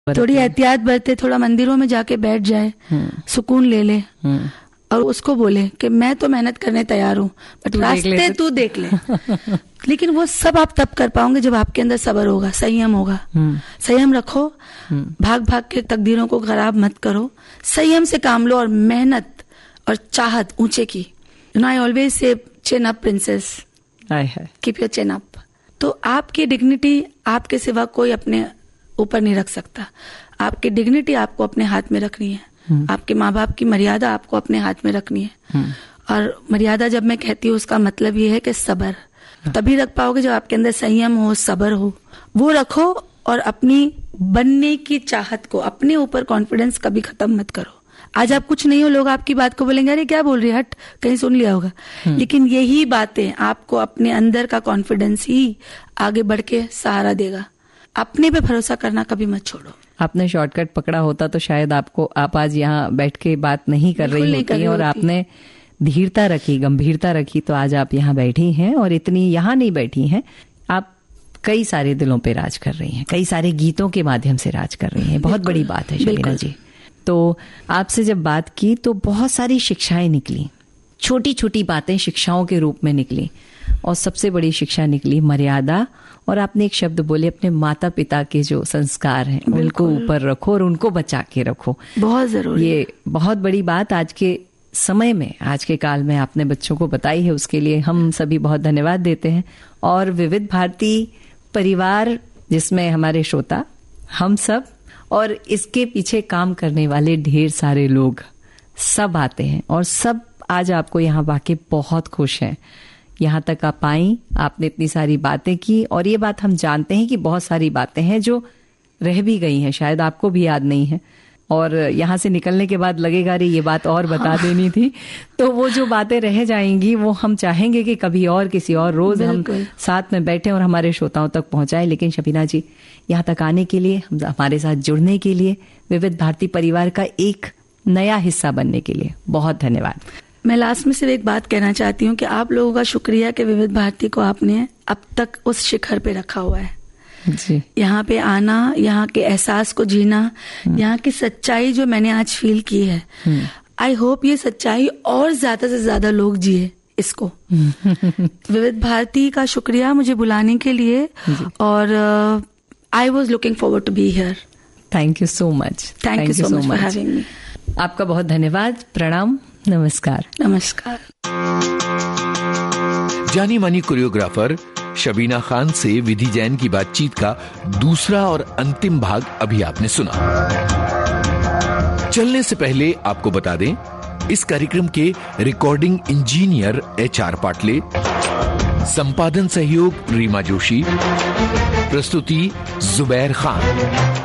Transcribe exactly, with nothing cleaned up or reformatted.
थोड़ी एहतियात बरते, थोड़ा मंदिरों में जाके बैठ जाए, सुकून ले ले और उसको बोले कि मैं तो मेहनत करने तैयार हूँ, बट रास्ते तू देख ले। लेकिन वो सब आप तब कर पाओगे जब आपके अंदर सब्र होगा, संयम होगा। संयम रखो, भाग भाग के तकदीरों को खराब मत करो, संयम से काम लो और मेहनत और चाहत ऊंचे की। You know I always say chin up princess, keep your chin up. तो आपकी डिग्निटी आपके सिवा कोई अपने ऊपर नहीं रख सकता। आपकी डिग्निटी आपको अपने हाथ में रखनी है। आपके माँ बाप की मर्यादा आपको अपने हाथ में रखनी है। और मर्यादा जब मैं कहती हूँ उसका मतलब ये है कि सब्र तभी रख पाओगे जब आपके अंदर संयम हो, सब्र हो। वो रखो और अपनी बनने की चाहत को, अपने ऊपर कॉन्फिडेंस कभी खत्म मत करो। आज आप कुछ नहीं हो, लोग आपकी बात को बोलेंगे अरे क्या बोल रही है, हट, कहीं सुन लिया होगा। लेकिन यही बातें आपको अपने अंदर का कॉन्फिडेंस ही आगे बढ़ के सहारा देगा। अपने पे भरोसा करना कभी मत छोड़ो। आपने शॉर्टकट पकड़ा होता तो शायद आपको आप आज यहाँ बैठ के बात नहीं कर रही होती, और आपने धीरता रखी, गंभीरता रखी, तो आज आप यहाँ बैठी हैं। और इतनी यहाँ नहीं बैठी हैं, आप कई सारे दिलों पे राज कर रही हैं, कई सारे गीतों के माध्यम से राज कर रही हैं। बहुत बड़ी बात है शबीना जी। तो आपसे जब बात की तो बहुत सारी शिक्षाएं निकली, छोटी छोटी बातें शिक्षाओं के रूप में निकली, और सबसे बड़ी शिक्षा निकली मर्यादा। और आपने एक शब्द बोले, अपने माता पिता के जो संस्कार हैं उनको ऊपर रखो और उनको बचा के रखो, बहुत जरूरी। ये बहुत बड़ी बात आज के समय में, आज के काल में आपने बच्चों को बताई है, उसके लिए हम सभी बहुत धन्यवाद देते हैं। और विविध भारती परिवार जिसमें हमारे श्रोता, हम सब और इसके पीछे काम करने वाले ढेर सारे लोग सब आते हैं, और सब आज आपको यहाँ वाकई बहुत खुश हैं। यहाँ तक आप आई, आपने इतनी सारी बातें की, और ये बात हम जानते हैं कि बहुत सारी बातें हैं जो रह भी गई हैं, शायद आपको भी याद नहीं है, और यहाँ से निकलने के बाद लगेगा अरे ये बात और बता हाँ। देनी थी। तो वो जो बातें रह जाएंगी वो हम चाहेंगे कि कभी और किसी और रोज हम साथ में बैठे और हमारे श्रोताओं तक पहुंचाएं। लेकिन शबीना जी, यहाँ तक आने के लिए, हमारे साथ जुड़ने के लिए, विविध भारती परिवार का एक नया हिस्सा बनने के लिए बहुत धन्यवाद। मैं लास्ट में सिर्फ एक बात कहना चाहती हूँ कि आप लोगों का शुक्रिया कि विविध भारती को आपने अब तक उस शिखर पे रखा हुआ है जी। यहाँ पे आना, यहाँ के एहसास को जीना, यहाँ की सच्चाई जो मैंने आज फील की है, आई होप ये सच्चाई और ज्यादा से ज्यादा लोग जिए इसको। विविध भारती का शुक्रिया मुझे बुलाने के लिए, और I was looking forward to be here. Thank you so much. Thank you so much for having me. आपका बहुत धन्यवाद, प्रणाम, नमस्कार। नमस्कार। जानी मानी कोरियोग्राफर शबीना खान से विधि जैन की बातचीत का दूसरा और अंतिम भाग अभी आपने सुना। चलने से पहले आपको बता दें, इस कार्यक्रम के recording engineer H R Patle, संपादन सहयोग रीमा जोशी, प्रस्तुति जुबैर खान।